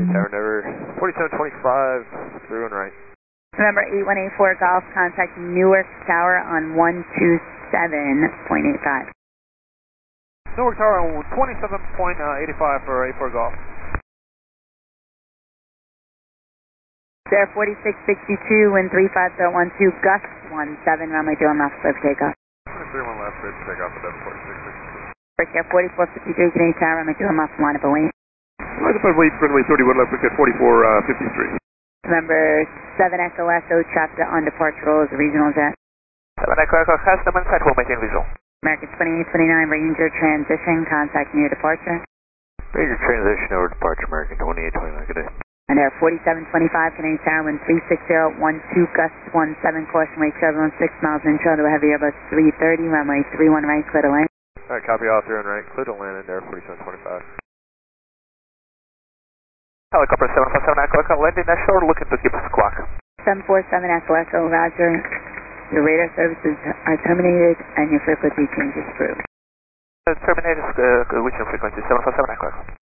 Tower number 4725, through and right. November 8184 Golf, contact Newark Tower on 127.85. Newark Tower on 27.85 for 84 Golf. There 4662, wind 35012, gust 17, runway 21 left, clear for takeoff. 31 left, clear for takeoff at 4662. First air 4453, Canadian Tower, runway 21 left, line up and wait. Line up and wait, runway 31 left, wicket 4453. November 7 Echo Echo, traffic on departure roll is a regional jet. 7 Echo Echo, has them inside, will maintain visual. American 2829, Ranger transition, contact near departure. Ranger transition over departure, American 2829, good day. And air 4725, Canadian Tower, wind 36012, gust 17, caution, wake 716 miles intro to a heavy Airbus 330, runway 31 right, clear to land. Alright, copy all through and right, clear to land in air 4725. Helicopter 747 Echo Echo, landing ashore, looking to keep us clock. 747 Echo Echo, roger. Your radar services are terminated and your frequency change is approved. Terminated, reaching frequency 747 Echo Echo.